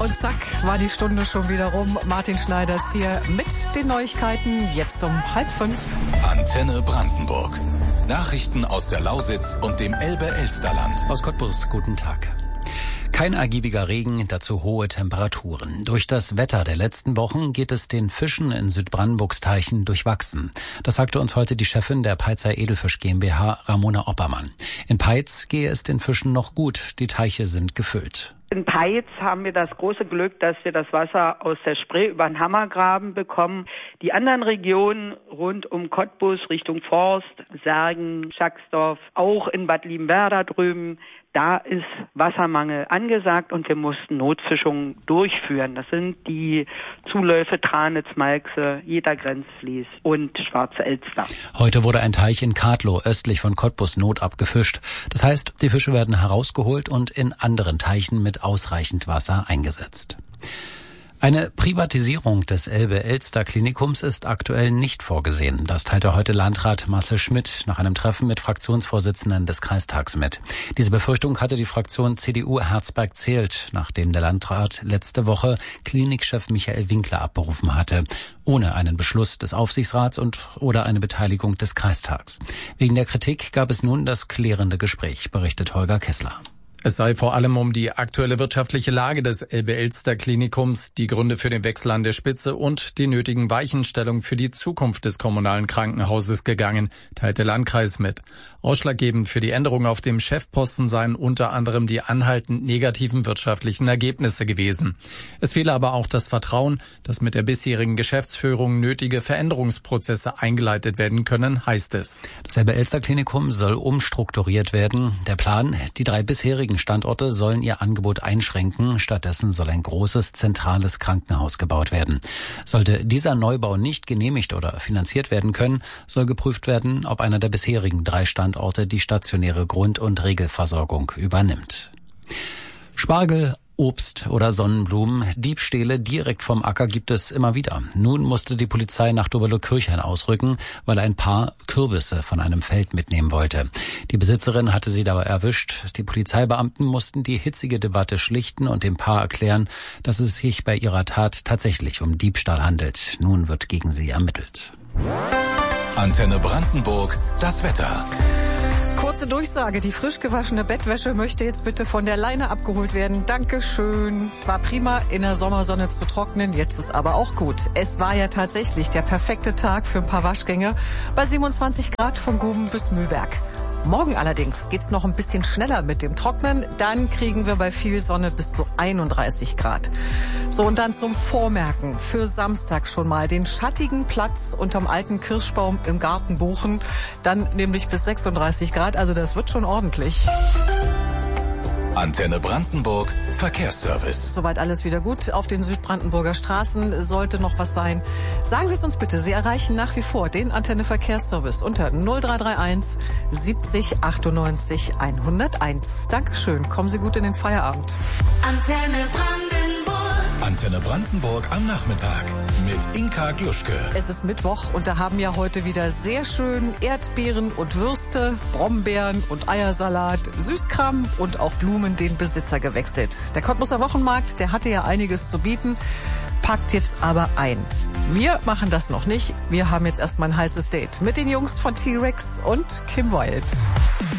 und zack, war die Stunde schon wieder rum. Martin Schneider ist hier mit den Neuigkeiten, jetzt um 4:30. Antenne Brandenburg. Nachrichten aus der Lausitz und dem Elbe-Elsterland. Aus Cottbus, guten Tag. Kein ergiebiger Regen, dazu hohe Temperaturen. Durch das Wetter der letzten Wochen geht es den Fischen in Südbrandenburgs Teichen durchwachsen. Das sagte uns heute die Chefin der Peitzer Edelfisch GmbH, Ramona Oppermann. In Peitz gehe es den Fischen noch gut, die Teiche sind gefüllt. In Peitz haben wir das große Glück, dass wir das Wasser aus der Spree über den Hammergraben bekommen. Die anderen Regionen rund um Cottbus, Richtung Forst, Särgen, Schacksdorf, auch in Bad Liebenwerda drüben, da ist Wassermangel angesagt und wir mussten Notfischungen durchführen. Das sind die Zuläufe Tranitz, Malxe, Jeder Grenzfließ und Schwarze Elster. Heute wurde ein Teich in Kadlow östlich von Cottbus notabgefischt. Das heißt, die Fische werden herausgeholt und in anderen Teichen mit ausreichend Wasser eingesetzt. Eine Privatisierung des Elbe-Elster-Klinikums ist aktuell nicht vorgesehen. Das teilte heute Landrat Marcel Schmidt nach einem Treffen mit Fraktionsvorsitzenden des Kreistags mit. Diese Befürchtung hatte die Fraktion CDU Herzberg-Zehlt, nachdem der Landrat letzte Woche Klinikchef Michael Winkler abberufen hatte, ohne einen Beschluss des Aufsichtsrats oder eine Beteiligung des Kreistags. Wegen der Kritik gab es nun das klärende Gespräch, berichtet Holger Kessler. Es sei vor allem um die aktuelle wirtschaftliche Lage des Elbe-Elster-Klinikums, die Gründe für den Wechsel an der Spitze und die nötigen Weichenstellungen für die Zukunft des kommunalen Krankenhauses gegangen, teilte Landkreis mit. Ausschlaggebend für die Änderung auf dem Chefposten seien unter anderem die anhaltend negativen wirtschaftlichen Ergebnisse gewesen. Es fehle aber auch das Vertrauen, dass mit der bisherigen Geschäftsführung nötige Veränderungsprozesse eingeleitet werden können, heißt es. Das Elbe-Elster-Klinikum soll umstrukturiert werden. Der Plan, die 3 bisherigen Standorte sollen ihr Angebot einschränken. Stattdessen soll ein großes, zentrales Krankenhaus gebaut werden. Sollte dieser Neubau nicht genehmigt oder finanziert werden können, soll geprüft werden, ob einer der bisherigen 3 Standorte die stationäre Grund- und Regelversorgung übernimmt. Spargel, Obst oder Sonnenblumen, Diebstähle direkt vom Acker gibt es immer wieder. Nun musste die Polizei nach Doberlo-Kirchhain ausrücken, weil ein Paar Kürbisse von einem Feld mitnehmen wollte. Die Besitzerin hatte sie dabei erwischt. Die Polizeibeamten mussten die hitzige Debatte schlichten und dem Paar erklären, dass es sich bei ihrer Tat tatsächlich um Diebstahl handelt. Nun wird gegen sie ermittelt. Antenne Brandenburg, das Wetter. Kurze Durchsage, die frisch gewaschene Bettwäsche möchte jetzt bitte von der Leine abgeholt werden. Dankeschön. War prima, in der Sommersonne zu trocknen, jetzt ist aber auch gut. Es war ja tatsächlich der perfekte Tag für ein paar Waschgänge bei 27 Grad von Guben bis Mühlberg. Morgen allerdings geht's noch ein bisschen schneller mit dem Trocknen. Dann kriegen wir bei viel Sonne bis zu 31 Grad. So, und dann zum Vormerken für Samstag schon mal den schattigen Platz unterm alten Kirschbaum im Garten buchen. Dann nämlich bis 36 Grad, also das wird schon ordentlich. Antenne Brandenburg, Verkehrsservice. Soweit alles wieder gut. Auf den Südbrandenburger Straßen sollte noch was sein. Sagen Sie es uns bitte. Sie erreichen nach wie vor den Antenne Verkehrsservice unter 0331 70 98 101. Dankeschön. Kommen Sie gut in den Feierabend. Antenne Brandenburg. Antenne Brandenburg am Nachmittag mit Inka Gluschke. Es ist Mittwoch und da haben ja heute wieder sehr schön Erdbeeren und Würste, Brombeeren und Eiersalat, Süßkram und auch Blumen den Besitzer gewechselt. Der Cottbuser Wochenmarkt, der hatte ja einiges zu bieten, packt jetzt aber ein. Wir machen das noch nicht. Wir haben jetzt erstmal ein heißes Date mit den Jungs von T-Rex und Kim Wilde.